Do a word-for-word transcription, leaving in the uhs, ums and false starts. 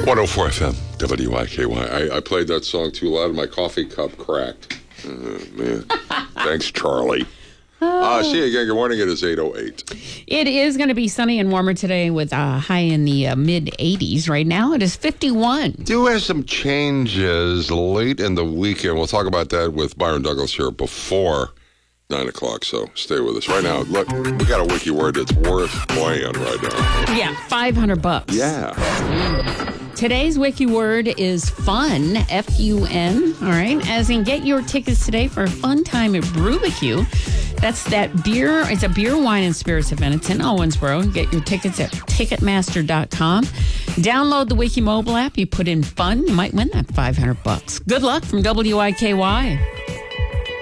one oh four F M, W I K Y. I, I played that song too loud and my coffee cup cracked. Oh, man. Thanks, Charlie. Uh, see you again. Good morning. It is eight oh eight. It is going to be sunny and warmer today with a high in the uh, mid eighties. Right now, it is fifty-one. Do have some changes late in the weekend. We'll talk about that with Byron Douglas here before nine o'clock, so stay with us. Right now, look, we got a wiki word that's worth playing right now. Yeah, five hundred bucks. Yeah. Today's wiki word is fun, F U N, all right? As in, get your tickets today for a fun time at Rubik's. That's that beer, it's a beer, wine, and spirits event. It's in Owensboro. Get your tickets at ticketmaster dot com. Download the Wiki mobile app. You put in fun, you might win that five hundred bucks. Good luck from W I K Y.